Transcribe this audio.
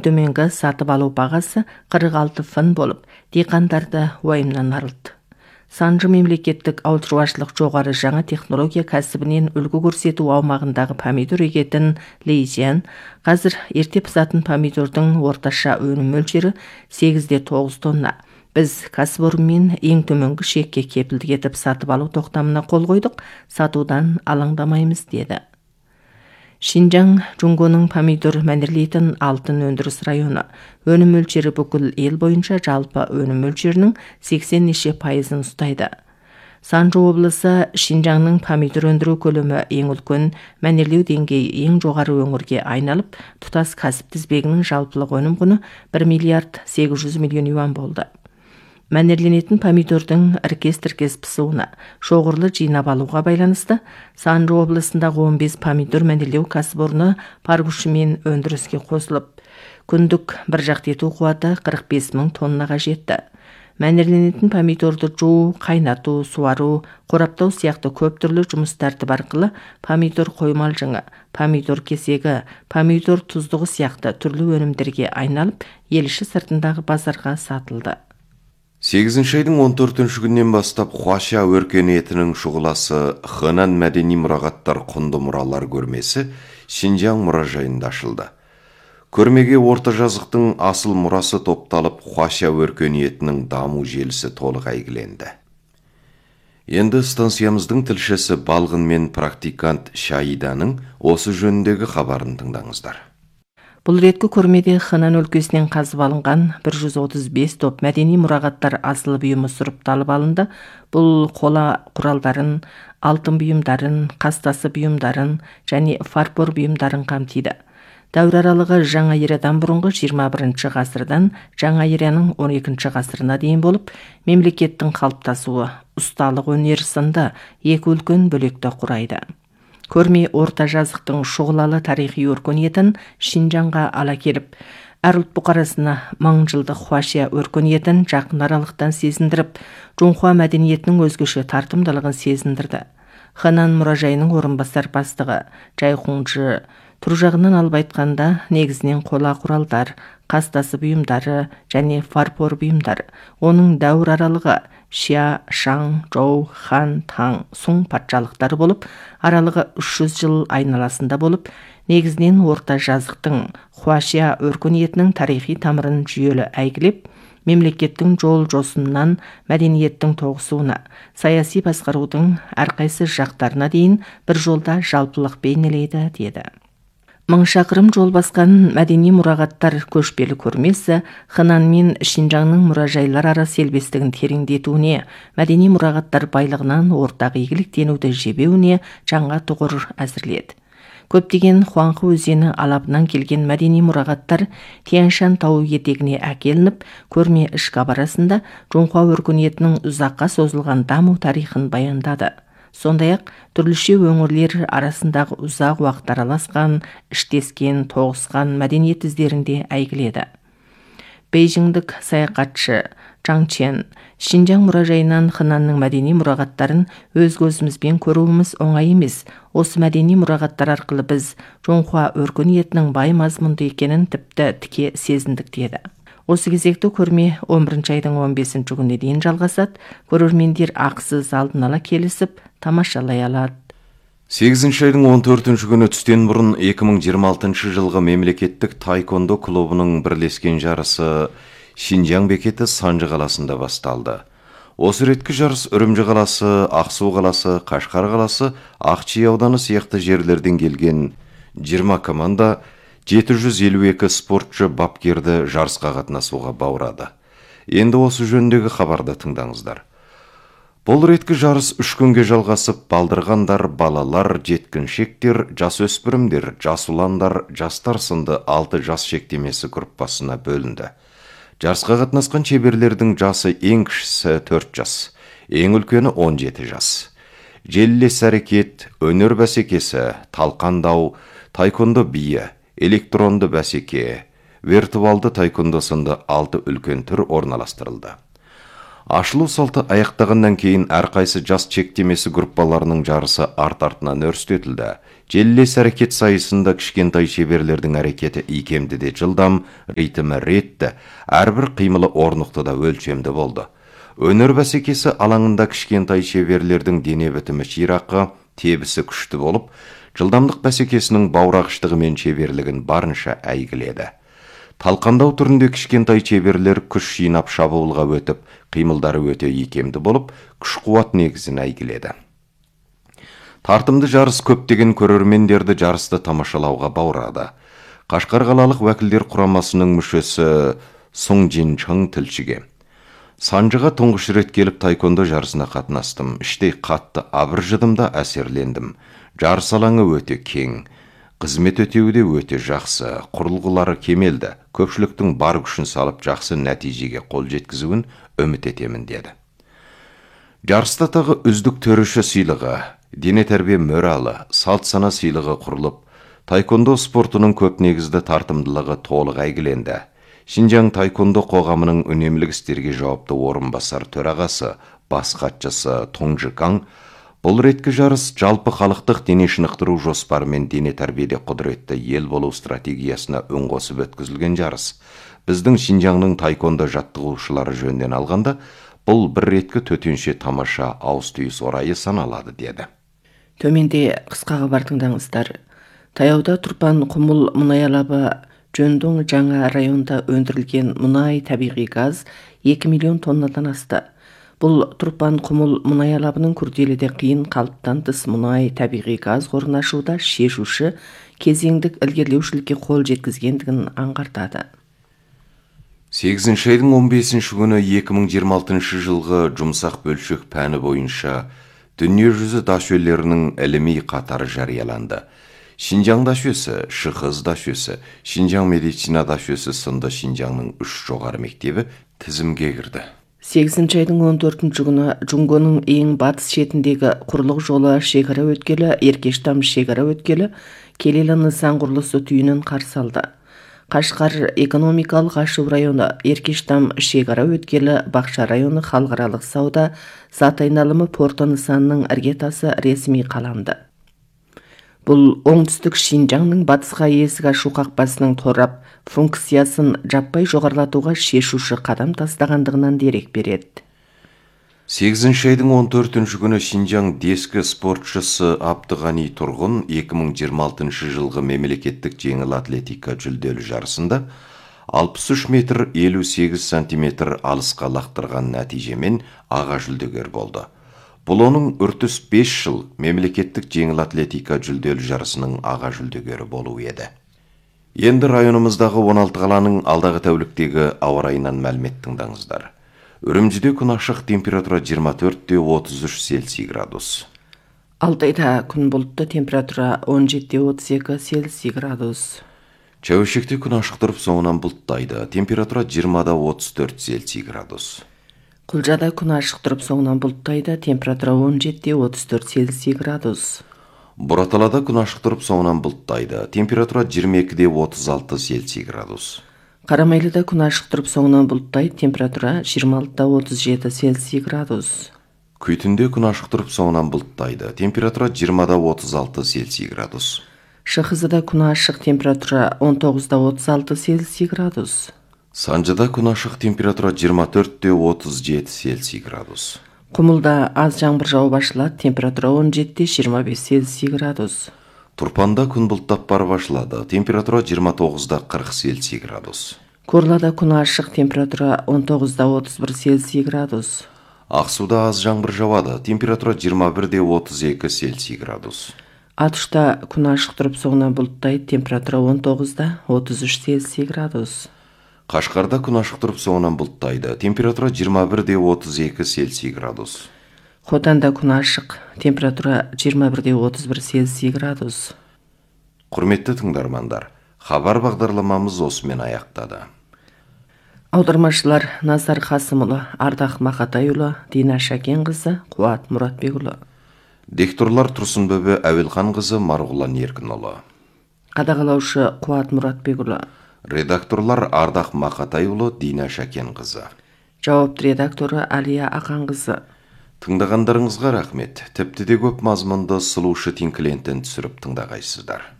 төменгі сатып алу бағасы 46 фунт болып, диқандарды уайымнан арылды. Санжы мемлекеттік ауылшаруашылық жоғары жаңа технология кәсібінен үлгі көрсету аумағындағы помидор егетін Лейзиан, қазір ерте пысатын помидордың орташа өнім мөлшері 8-9 тонна. Біз кәсіпорынмен ең төменгі шекке кепілдік етіп сатып алу тоқтамына қол қойдық, сатудан алаңдамаймыз деді. Шинжаң Жунгоның помидор мәнерлейтін алтын өндіріс районы. Өнім мөлшері бүкіл ел бойынша жалпы өнім мөлшерінің 80% ұстайды. Санжы облысы Шинжаңның помидор өндіру көлемі ең үлкен, мәнерлеу деңгейі ең жоғары өңірге айналып, тұтас кәсіп тізбегінің жалпылық өнім құны 1 миллиард 800 миллион юан болды. Мәнерленетін помидордың іркес-тіркес пысуына, шоғырлы жинап алуға байланысты, Санжы облысындағы 15 помидор мәнерлеу кәсіпорны паргушымен өндіріске қосылып, күндік бір жақты ету қуаты 45 мың тоннаға жетті. Мәнерленетін помидорды жуу, қайнату, суару, қораптау сияқты көп түрлі жұмыс тәртібі арқылы помидор қоймалжыңы, помидор кесегі, помидор тұздығы сияқты түрлі өнімдерге айналып, ел іші сыртындағы базарға сатылды. 8 айдың 14 күннен бастап Хуаша өркениетінің шұғыласы Хэнан мәдени мұрағаттар құнды мұралар көрмесі Шинжаң мұражайында ашылды. Көрмеге орта жазықтың асыл мұрасы топталып, Хуаша өркениетінің даму желісі толық әйгіленді. Енді станциямыздың тілшісі Балғын мен практикант Шаиданың осы жөніндегі хабарын тыңдаңыздар. Бұл реткі көрмеде Хэнан өлкесінен қазып алынған 135 топ мәдени мұрағаттар асыл бұйымы сұрыпталып алынды. Бұл қола құралдарын, алтын бұйымдарын, қастасы бұйымдарын және фарфор бұйымдарын қамтиды. Дәуір аралығы жаңа ерадан бұрынғы 21 ғасырдан жаңа ераның 12 ғасырына дейін болып, мемлекеттің қалыптасуы, ұсталық өнер сынды екі үлкен бөлікті құрайды. Көрме орта жазықтың шұғылалы тарихи өркениетін Шинжаңға ала келіп, әр ұлт бұқарасына мыңжылдық Хуаша өркениетін жақын аралықтан сезіндіріп, Жунхуа мәдениетінің өзгеше тартымдылығын сезіндірді. Хэнан мұражайының орынбасар бастығы Жайхунжы түр жағынан алып айтқанда негізінен қола құралдар, қастасы бұйымдары және фарфор бұйымдар, оның дәуір аралығы Шия, Шаң, Жоу, Хан, Таң, Сұң патшалықтары болып, аралығы 300 жыл айналасында болып, негізінен орта жазықтың Хуаша өркениетінің тарихи тамырын жүйелі әйгілеп, мемлекеттің жол жосыннан мәдениеттің тоғысуына, саяси басқарудың әрқайсы жақтарына дейін бір жолда жалпылық бейнелейді, деді. 1000 шақырым жол басқан мәдени мұрағаттар көшпелі көрмесі Хэнан мен Шинжаңның мұражайлар ара селбестігін тереңдетуіне, мәдени мұрағаттар байлығынан ортақ игіліктенуді жебеуіне жаңа тұғыр әзірледі. Көптеген Хуанхэ өзені алабынан келген мәдени мұрағаттар Тяньшан тауы етегіне әкелініп, көрме ішкі барасында Жунхуа өркениетінің ұзаққа созылған даму тарихын баяндады. Сондай-ақ түрліше өңірлер арасындағы ұзақ уақыт араласқан, іштескен, тоғысқан мәдениет іздерінде әйгіледі. Бейжіңдік саяхатшы Чаң Чен Шинжаң мұражайынан Хэнанның мәдени мұрағаттарын өз көзімізбен көруіміз оңай емес. Осы мәдени мұрағаттар арқылы біз Жунхуа өркениетінің бай мазмұнды екенін тіпті тіке сезіндік, деді. Осы кезекті көрме 11 айдың 15 күніне дейін жалғасады. Көрермендер ақысыз алдын ала келісіп тамашалай алады. 8 айдың 14 күні түстен бұрын 2026 жылғы мемлекеттік таеквондо клубының бірлескен жарысы Шинжаң бекеті Санжы қаласында басталды. Осы реткі жарыс Үрімжі қаласы, Ақсу қаласы, Қашқар қаласы, Ақчи ауданы сияқты жерлерден келген 20 команда 752 спортшы бапкерді жарысқа қатынасуға баурады. Енді осы жөніндегі хабарды тыңдаңыздар. Бұл реткі жарыс 3 күнге жалғасып, балдырғандар, балалар, жеткіншектер, жасөспірімдер, жасұландар, жастар сынды 6 жас шектемесі группасына бөлінді. Жарысқа қатынасқан шеберлердің жасы ең кішісі 4 жас, ең үлкені 17 жас. Желілес әрекет, өнер бәсекесі, талқандау, таеквондо биі, электронды бәсеке, виртуалды таеквондо сынды 6 үлкен түр орналастырылды. Ашылу салты аяқтағаннан кейін әрқайсы жас чектемесі группаларының жарысы арт-артынан өрістетілді. Желілес әрекет сайысында кішкентай шеберлердің әрекеті икемді де жылдам, ритмі ретті, әрбір қимылы орнықты да өлшемді болды. Өнер бәсекесі алаңында кішкентай шеберлердің дене бітімі ширақы, тебісі күшті болып, жылдамдық бәсекесінің баурағыштығы мен шеберлігін барынша әйгіледі. Талқандау түрінде кішкентай шеберлер күш жинап шабуылға өтіп, қимылдары өте икемді болып, күш-қуат негізін әйгіледі. Тартымды жарыс көптеген көрермендерді жарысты тамашалауға баурады. Қашқар қалалық уәкілдер құрамасының мүшесі Сұң Джин Чың тілшіге: Санжыға тұңғыш рет келіп тайкондо жарысына қатынастым. Іштей қатты абыржыдым да әсерлендім. Жарыс алаңы өте кең. Қызмет өтеуі де өте жақсы, құрылғылары кемелді. Көпшіліктің бар күшін салып жақсы нәтижеге қол жеткізуін үміт етемін деді. Жарыста тағы үздік төреші сыйлығы, дене тәрбие мөралы, салт сана сыйлығы құрылып, тайкондо спортының көп негізді тартымдылығы толық әйгіленді. Шинжаң тайкондо қоғамының үнемлік істерге жауапты орынбасар төрағасы, бас хатшысы Тоңжы Каң бұл реткі жарыс жалпы халықтық дене шынықтыру жоспары мен дене тәрбиеде құдіретті ел болу стратегиясына үн қосып өткізілген жарыс. Біздің Шинжаңның тайкондо жаттығушылары жөнінен алғанда, бұл бір реткі төтенше тамаша ауыз-түйіс орайы саналады деді. Төменде қысқа хабар тыңдаңыздар. Таяуда Турпан Құмыл мұнай алабы Жөндөң жаңа районда өндірілген мұнай табиғи газ 2 миллион тоннадан асты. Бұл Турпан Құмыл мұнай алабының күрделіде қиын қалыптан тыс мұнай табиғи газ қорын ашуда шешуші кезеңдік ілгерілеушілікке қол жеткізгендігін аңғартады. 8 айдың 15 күні 2026 жылғы жұмсақ бөлшек пәні бойынша дүниежүзі дашөлерінің іліми қатары жарияланды. Шинжаң дашөсі, Шықыз дашөсі, Шинжаң медицина дашөсі сынды Шинжаңның 3 жоғары мектебі тізімге кірді. 8 айдың 14 күні Жунгоның ең батыс шетіндегі құрлық жолы шекара өткелі, Еркештам шекара өткелі, келелі нысан құрылысы түйінін қарсы алды. Қашқар экономикалық ашу районы, Еркештам шекара өткелі, Бақша районы халықаралық сауда, зат айналымы порты нысанының іргетасы ресми қаланды. Бұл оңтүстік Шинжаңның батысқа есік ашу қақпасының торап функциясын жаппай жоғарылатуға шешуші қадам тастағандығынан дерек береді. 8 айдың 14 күні Шинжаң дескі спортшысы Абдығани Тұрғын 2026 жылғы мемлекеттік жеңіл атлетика жүлделі жарысында 63 метр 58 сантиметр алысқа лақтырған нәтижемен аға жүлдегер болды. Бұл оның үртіс 5 жыл мемлекеттік жеңіл атлетика жүлделі жарысының аға жүлдегері болу еді. Енді районымыздағы 16 қаланың алдағы тәуліктегі ауа райынан мәлімет тыңдаңыздар. Үрімжіде күн ашық, температура 24-33 Цельсий градус. Алтайда күн бұлтты, температура 17-32 Цельсий градус. Чәуешекте күн ашық тұрып, соңынан бұлттайды, температура 20-34 Цельсий градус. Құлжада күн ашық тұрып, соңынан бұлттайды, температура 17-34 Цельсий градус. Бұраталада күн ашық тұрып, соңынан бұлттайды, температура 22-36 Цельсий градус. Қарамайлыда күн ашық тұрып, соңынан бұлттайды, температура 26-37 Цельсий градус. Күйтінде күн ашық тұрып, соңынан бұлттайды, температура 20-36 Цельсий градус. Шықызыда күн ашық, температура 19-36 Цельсий градус. Санжыда күн ашық, температура 24-37 Цельсий градус. Құмылда аз жаңбыр жауып ашылады, температура 17-25 Цельсий градус. Турпанда күн бұлттап барып ашылады, температура 29-40 Цельсий градус. Корлада күн ашық, температура 19-31 Цельсий градус. Ақсуда аз жаңбыр жауады, температура 21-32 Цельсий градус. Атышта күн ашық тұрып, соңынан бұлттайды, температура 19-33 Цельсий градус. Қашқарда күн ашық тұрып, соңынан бұлттайды, температура 21-32 Цельсий градус. Хотанда күн ашық, температура 21-31 Цельсий градус. Құрметті тыңдармандар, хабар бағдарламамыз осымен аяқтады. Аудармашылар Назар Қасымұлы, Ардақ Мақатайұлы, Дина Шәкенқызы, Қуат Мұратбекұлы. Дикторлар Тұрсынбөбе Әуелханқызы, Марғұлан Еркінұлы. Қадағалаушы Қуат Мұратбекұлы. Редакторлар Ардақ Мақатайұлы, Дина Шәкенқызы. Жауапты редактору Алия Акаңкызы. Тыңдағандарыңызға рахмет. Тіпті де көп мазмұнды сұлушы тинклентін түсіріп тыңдағайсыздар.